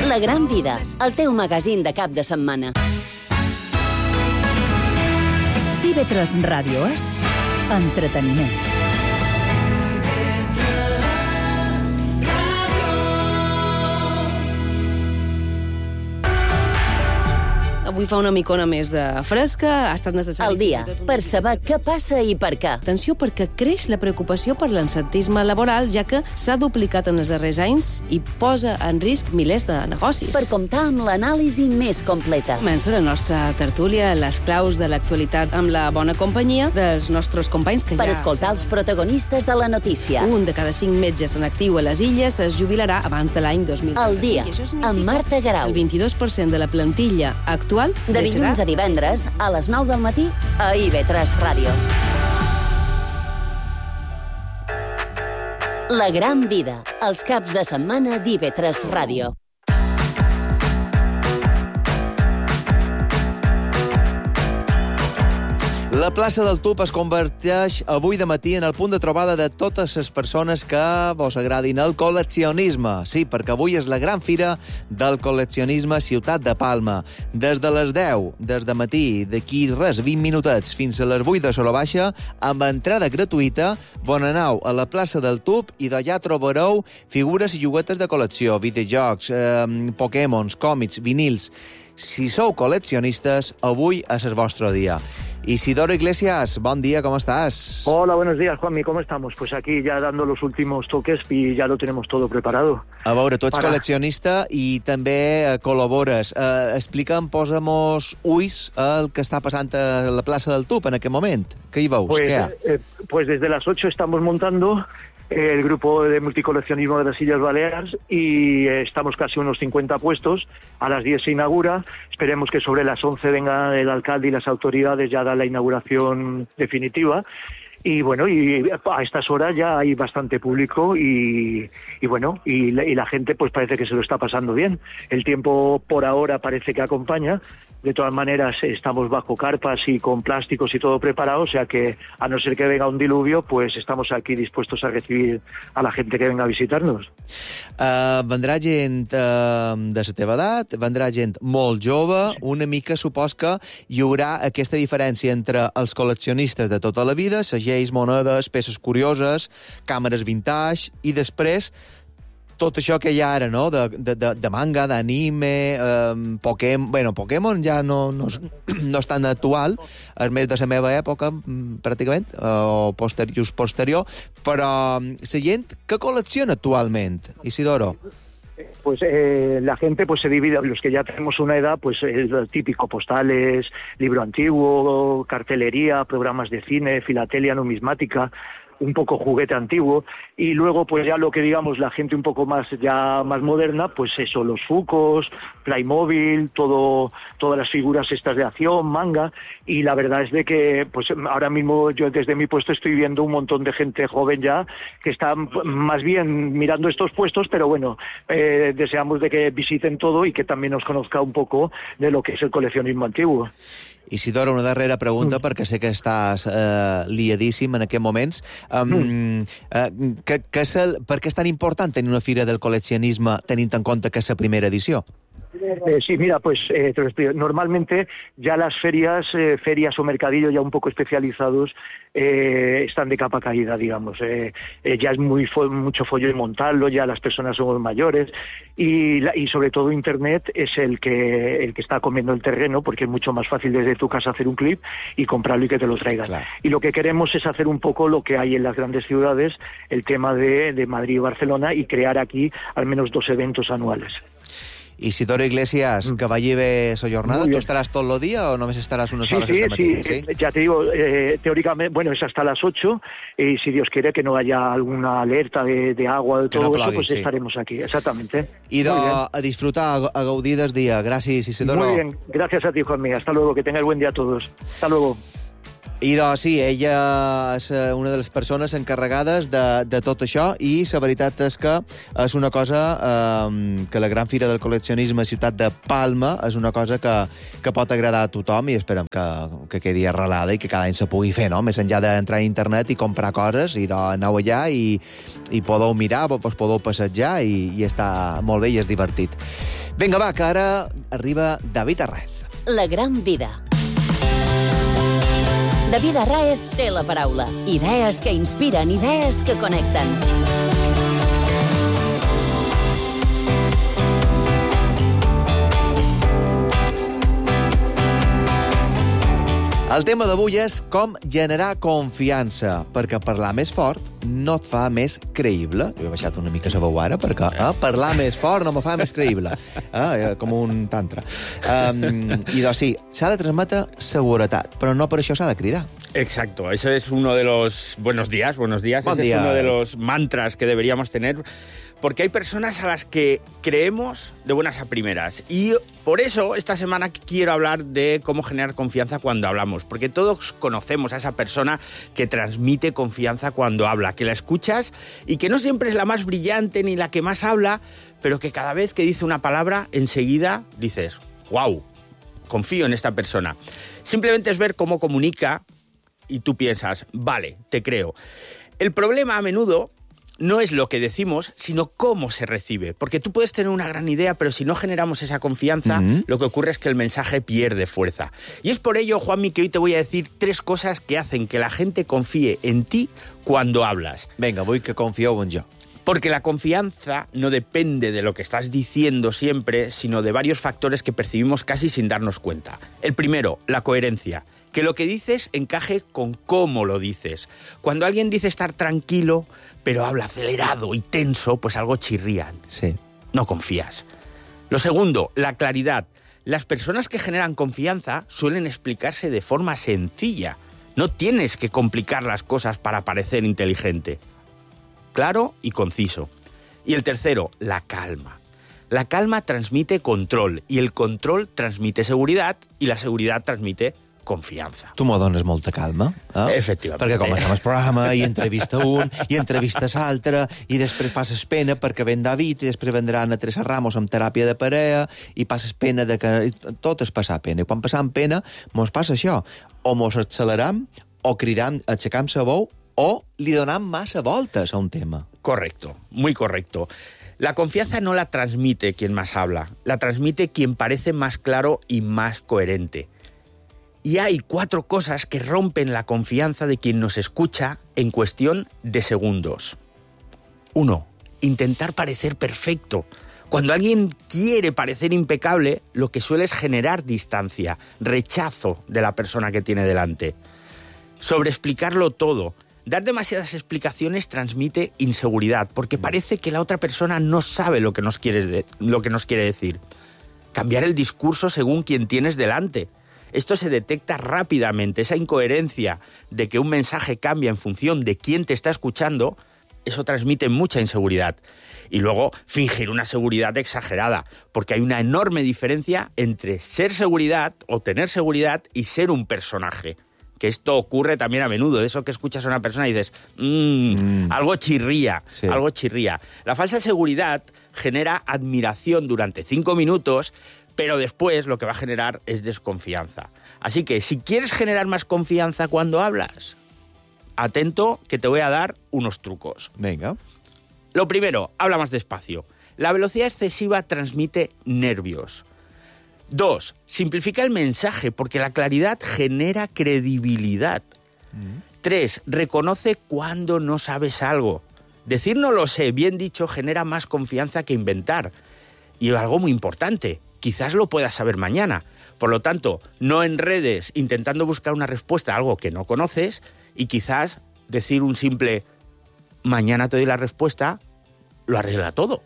La Gran Vida, el teu magazín de cap de setmana. TV3 Ràdio és entreteniment. Avui fa una micona més de fresca, ha estat necessari... Al dia, per saber què passa i per què. Atenció, perquè creix la preocupació per l'absentisme laboral, ja que s'ha duplicat en els darrers anys i posa en risc milers de negocis. Per comptar amb l'anàlisi més completa. Comença la nostra tertúlia, les claus de l'actualitat amb la bona companyia dels nostres companys que per escoltar els protagonistes de la notícia. Un de cada 5 metges en actiu a les Illes es jubilarà abans de l'any 2030. Al dia, amb Marta Garau. El 22% de la plantilla actual de dilluns a divendres, a les 9 del matí, a IB3 Ràdio. La Gran Vida, els caps de setmana d'IB3 Ràdio. La plaça del Tub es converteix avui de matí en el punt de trobada de totes les persones que vos agradin el col·leccionisme. Sí, perquè avui és la gran fira del col·leccionisme Ciutat de Palma. Des de les 10, des de matí, d'aquí res, 20 minutets, fins a les 8 de Sola Baixa, amb entrada gratuïta, vos aneu a la plaça del Tub i d'allà trobareu figures i juguetes de col·lecció, videojocs, Pokémons, còmics, vinils. Si sou col·leccionistes, avui és el vostre dia. Isidoro Iglesias, bon dia, ¿cómo estás? Hola, buenos días, Juanmi, ¿cómo estamos? Pues aquí ya dando los últimos toques y ya lo tenemos todo preparado. A veure, tu ets col·leccionista i també col·labores. Explica'm, posa'm ulls el que està passant a la plaça del Tub en aquest moment. Què hi veus? Pues, ¿Qué ha? Pues desde las 8 estamos montando el grupo de multicoleccionismo de las Illes Baleares y estamos casi unos 50 puestos. A las 10 se inaugura. Esperemos que sobre las 11 venga el alcalde y las autoridades ya a dar la inauguración definitiva. Y bueno, y a estas horas ya hay bastante público y bueno, y la gente pues parece que se lo está pasando bien. El tiempo por ahora parece que acompaña. De todas maneras, estamos bajo carpas y con plásticos y todo preparado, o sea que, a no ser que venga un diluvio, pues estamos aquí dispuestos a recibir a la gente que venga a visitar-nos. Vendrà gent de la teva edat, vendrà gent molt jove, una mica supos que hi haurà aquesta diferència entre els col·leccionistes de tota la vida, segells, monedes, peces curioses, càmeres vintage, i després tot això que hi ha ara, no?, de manga, d'anime, Pokémon... Bueno, Pokémon ja no és tan actual, és més de la meva època, pràcticament, o posterior, però la gent que col·lecciona actualment, Isidoro? Pues la gente pues se divide, los que ya tenemos una edad, pues es lo típico, postales, libro antiguo, cartelería, programas de cine, filatelia, numismática, un poco juguete antiguo, y luego pues ya lo que digamos la gente un poco más moderna, pues eso, los Funkos, Playmobil, todas las figuras estas de acción, manga, y la verdad es de que pues ahora mismo yo desde mi puesto estoy viendo un montón de gente joven ya que está más bien mirando estos puestos, pero bueno, deseamos de que visiten todo y que también nos conozca un poco de lo que es el coleccionismo antiguo. Isidoro, una darrera pregunta, perquè sé que estàs liadíssim en aquests moments. Per què és tan important tenir una fira del col·leccionisme tenint en compte que és la primera edició? Sí, mira, pues te lo explico. Normalmente ya las ferias o mercadillos ya un poco especializados están de capa caída, digamos. Ya es mucho follón montarlo, ya las personas somos mayores y sobre todo Internet es el que está comiendo el terreno, porque es mucho más fácil desde tu casa hacer un clip y comprarlo y que te lo traigan. Claro. Y lo que queremos es hacer un poco lo que hay en las grandes ciudades, el tema de Madrid y Barcelona, y crear aquí al menos 2 eventos anuales. Isidoro Iglesias, que vagi bé la jornada. ¿Tú estarás todo el día o només estaràs unes hores de matí? Sí, ya te digo, teóricamente, bueno, es hasta las 8, y si Dios quiere que no haya alguna alerta de agua, de todo eso, pues estaremos aquí, exactamente. Y a disfrutar, a gaudir del día. Gracias, Isidoro. Muy bien, gracias a ti, Juanmi. Hasta luego, que tengas buen día a todos. Hasta luego. I doncs sí, ella és una de les persones encarregades de tot això, i la veritat és que és una cosa que la Gran Fira del Col·leccionisme Ciutat de Palma és una cosa que pot agradar a tothom, i esperem que quedi arrelada i que cada any se pugui fer, no? Més enllà d'entrar a internet i comprar coses, i aneu allà i podeu mirar, us podeu passejar i està molt bé i és divertit. Vinga, va, que ara arriba David Arraez. La gran vida. David Arraez té la paraula. Idees que inspiren, idees que connecten. El tema d'avui és com generar confiança, perquè parlar més fort no et fa més creïble. Jo he baixat una mica la veu ara, perquè parlar més fort no me fa més creïble. Com un tantra. I doncs sí, s'ha de transmetre seguretat, però no per això s'ha de cridar. Exacto, ese es uno de los... Buenos días. Buen Ese día. es uno de los mantras que deberíamos tener, porque hay personas a las que creemos de buenas a primeras. Y por eso esta semana quiero hablar de cómo generar confianza cuando hablamos, porque todos conocemos a esa persona que transmite confianza cuando habla, que la escuchas y que no siempre es la más brillante ni la que más habla, pero que cada vez que dice una palabra, enseguida dices, wow, confío en esta persona. Simplemente es ver cómo comunica y tú piensas, vale, te creo. El problema a menudo no es lo que decimos, sino cómo se recibe. Porque tú puedes tener una gran idea, pero si no generamos esa confianza, lo que ocurre es que el mensaje pierde fuerza. Y es por ello, Juanmi, que hoy te voy a decir 3 cosas que hacen que la gente confíe en ti cuando hablas. Vinga, vull que confieu en jo. Porque la confianza no depende de lo que estás diciendo siempre, sino de varios factores que percibimos casi sin darnos cuenta. El primero, la coherencia. Que lo que dices encaje con cómo lo dices. Cuando alguien dice estar tranquilo, pero habla acelerado y tenso, pues algo chirrían. Sí. No confías. Lo segundo, la claridad. Las personas que generan confianza suelen explicarse de forma sencilla. No tienes que complicar las cosas para parecer inteligente. Claro y conciso. Y el tercero, la calma. La calma transmite control, y el control transmite seguridad, y la seguridad transmite confiança. Tu m'ho dones molta calma, eh? Efectivament. Perquè comencem el programa i entrevista un, i entrevista l'altre, i després passes pena perquè ven David, i després vendrà Ana Teresa Ramos amb teràpia de parella, i passes pena de que... Tot és passar pena. I quan passam pena, mos passa això. O mos acceleram, o cridam, aixecam la veu, o li donam massa voltes a un tema. Correcto, muy correcto. La confianza no la transmite quien más habla, la transmite quien parece más claro y más coherente. Y hay 4 cosas que rompen la confianza de quien nos escucha en cuestión de segundos. 1. Intentar parecer perfecto. Cuando alguien quiere parecer impecable, lo que suele es generar distancia, rechazo de la persona que tiene delante. Sobreexplicarlo todo. Dar demasiadas explicaciones transmite inseguridad, porque parece que la otra persona no sabe lo que nos quiere decir. Cambiar el discurso según quien tienes delante. Esto se detecta rápidamente, esa incoherencia de que un mensaje cambia en función de quién te está escuchando, eso transmite mucha inseguridad. Y luego, fingir una seguridad exagerada, porque hay una enorme diferencia entre ser seguridad o tener seguridad y ser un personaje. Que esto ocurre también a menudo, de eso que escuchas a una persona y dices, algo chirría, sí. Algo chirría. La falsa seguridad genera admiración durante 5 minutos, pero después lo que va a generar es desconfianza. Así que si quieres generar más confianza cuando hablas, atento que te voy a dar unos trucos. Venga. Lo primero, habla más despacio. La velocidad excesiva transmite nervios. 2, simplifica el mensaje, porque la claridad genera credibilidad. 3, reconoce cuando no sabes algo. Decir no lo sé, bien dicho, genera más confianza que inventar. Y algo muy importante, quizás lo puedas saber mañana. Por lo tanto, no enredes intentando buscar una respuesta a algo que no conoces, y quizás decir un simple mañana te doy la respuesta lo arregla todo.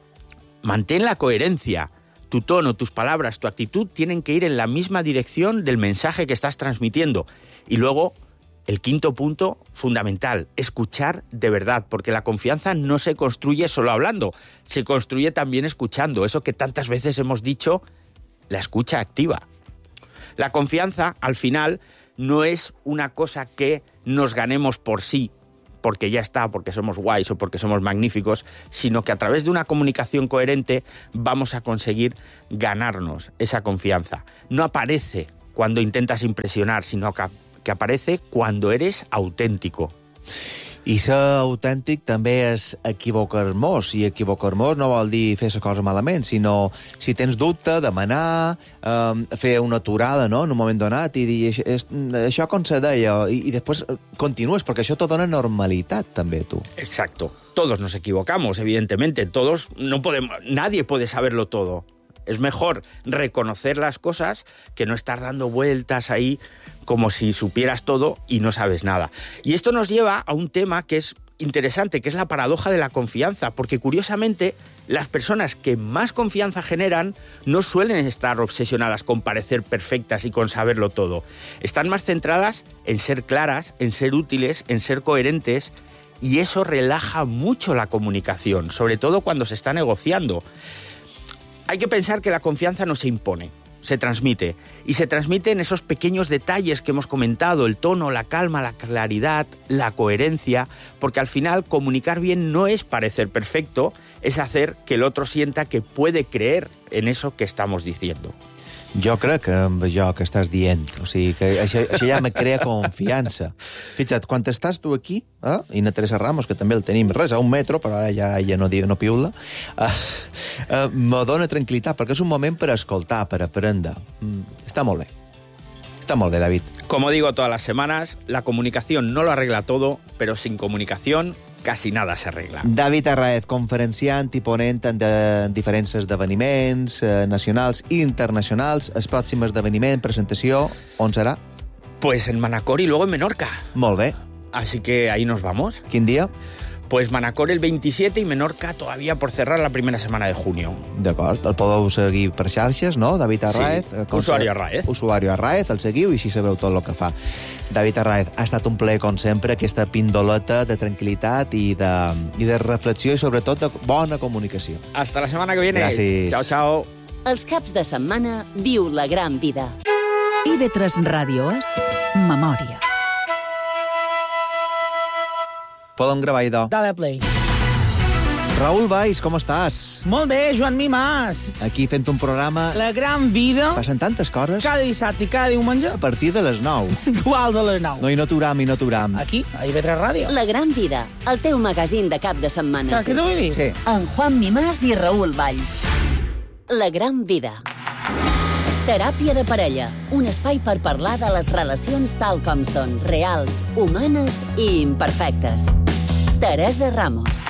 Mantén la coherencia. Tu tono, tus palabras, tu actitud tienen que ir en la misma dirección del mensaje que estás transmitiendo. Y luego, el 5º punto, fundamental, escuchar de verdad, porque la confianza no se construye solo hablando, se construye también escuchando. Eso que tantas veces hemos dicho, la escucha activa. La confianza, al final, no es una cosa que nos ganemos por sí, porque ya está, porque somos guays o porque somos magníficos, sino que a través de una comunicación coherente vamos a conseguir ganarnos esa confianza. No aparece cuando intentas impresionar, sino que aparece cuando eres auténtico. I ser autèntic també és equivocar-nos, i equivocar-nos no vol dir fer les coses malament, sinó si tens dubte, demanar, fer una aturada, no?, en un moment donat, i dir, això com se deia, i després continues, perquè això te dona normalitat també, tu. Exacto. Todos nos equivocamos, evidentemente. Nadie puede saberlo todo. Es mejor reconocer las cosas que no estar dando vueltas ahí como si supieras todo y no sabes nada. Y esto nos lleva a un tema que es interesante, que es la paradoja de la confianza, porque curiosamente las personas que más confianza generan no suelen estar obsesionadas con parecer perfectas y con saberlo todo. Están más centradas en ser claras, en ser útiles, en ser coherentes, y eso relaja mucho la comunicación, sobre todo cuando se está negociando. Hay que pensar que la confianza no se impone, se transmite. Y se transmite en esos pequeños detalles que hemos comentado, el tono, la calma, la claridad, la coherencia, porque al final comunicar bien no es parecer perfecto, es hacer que el otro sienta que puede creer en eso que estamos diciendo. Jo crec que amb allò que estàs dient, o sigui, que això ja me crea confiança. Fixa't, quan estàs tu aquí, i na Teresa Ramos, que també el tenim res, a 1 metro, però ara ja no piula, me dona tranquil·litat, perquè és un moment per escoltar, per aprendre. Està molt bé. Està molt bé, David. Como digo todas las semanas, la comunicación no lo arregla todo, pero sin comunicación casi nada se arregla. David Arraez, conferenciant i ponent en diferents esdeveniments nacionals i internacionals. El pròxim esdeveniment, presentació, on serà? Pues en Manacor y luego en Menorca. Molt bé. Así que ahí nos vamos. Quin dia? Pues Manacor el 27 y Menorca todavía por cerrar la primera semana de junio. D'acord, el podeu seguir per xarxes, no? David Arraez. Sí, usuari Arraez. Usuari Arraez, el seguiu i així sabreu tot el que fa. David Arraez, ha estat un plaer, com sempre, aquesta pindoleta de tranquil·litat i de reflexió i, sobretot, de bona comunicació. Hasta la semana que viene. Gràcies. Chao, chao. Els caps de setmana viu la gran vida. IB3 Ràdio és Memòria. Podem gravar, idò. Dale play. Raül Valls, com estàs? Molt bé, Joan Mimàs. Aquí fent un programa... La gran vida. Passen tantes coses. Cada dissabte i cada diumenge. A partir de les 9. Dual de les 9. No, i no aturam. Aquí, a IB3 Ràdio. La gran vida, el teu magazín de cap de setmana. Saps què t'ho vull dir? Sí. En Juan Mimàs i Raül Valls. La gran vida. Teràpia de parella. Un espai per parlar de les relacions tal com són, reals, humanes i imperfectes. Teresa Ramos.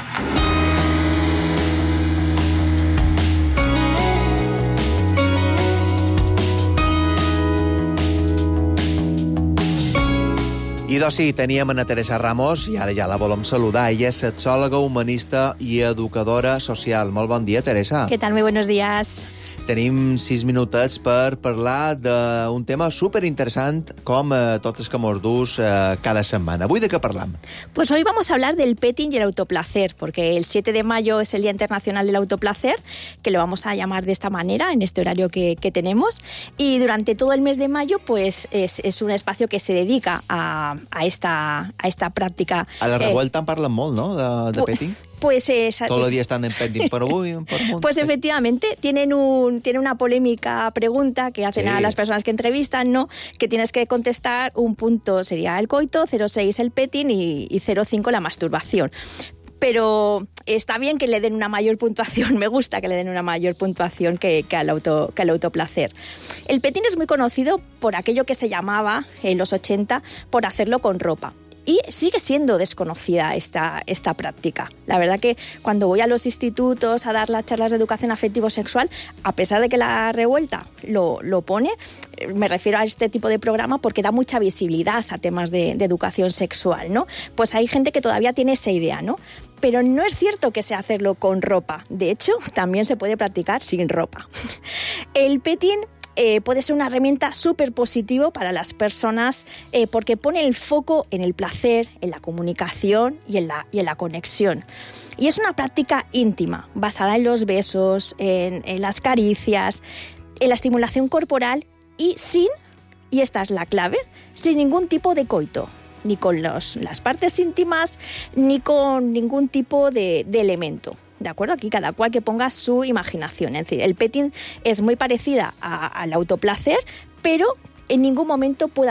I doncs sí, teníem a Teresa Ramos i ara ja la volem saludar. Ella és sexòloga, humanista i educadora social. Molt bon dia, Teresa. ¿Qué tal? Muy buenos días. Tenim 6 minutets per parlar d'un tema superinteressant com tots els que mos dus cada setmana. Avui de què parlam? Pues hoy vamos a hablar del petting y el autoplacer, porque el 7 de mayo es el Día Internacional del Autoplacer, que lo vamos a llamar de esta manera, en este horario que tenemos, y durante todo el mes de mayo pues es un espacio que se dedica a esta práctica. A la Revuelta en parlen molt, no?, de petting? Pues todos los días están en pending por hoy. Pues efectivamente, tienen una polémica pregunta que hacen a las personas que entrevistan, ¿no? Que tienes que contestar, un punto sería el coito, 0,6 el petting y 0,5 la masturbación. Pero está bien que le den una mayor puntuación, me gusta que le den una mayor puntuación que al autoplacer. El petting es muy conocido por aquello que se llamaba en los 80 por hacerlo con ropa. Y sigue siendo desconocida esta práctica. La verdad que cuando voy a los institutos a dar las charlas de educación afectivo-sexual, a pesar de que la Revuelta lo pone, me refiero a este tipo de programa porque da mucha visibilidad a temas de educación sexual, ¿no? Pues hay gente que todavía tiene esa idea, ¿no? Pero no es cierto que sea hacerlo con ropa. De hecho, también se puede practicar sin ropa. El petting puede ser una herramienta súper positiva para las personas porque pone el foco en el placer, en la comunicación y en la conexión. Y es una práctica íntima, basada en los besos, en las caricias, en la estimulación corporal y esta es la clave, sin ningún tipo de coito, ni con las partes íntimas, ni con ningún tipo de elemento. ¿De acuerdo? Aquí cada cual que ponga su imaginación. Es decir, el petting es muy parecida al autoplacer, pero en ningún momento puede